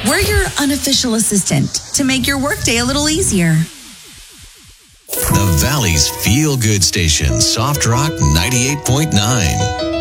We're your unofficial assistant to make your workday a little easier. The Valley's feel-good station, Soft Rock 98.9.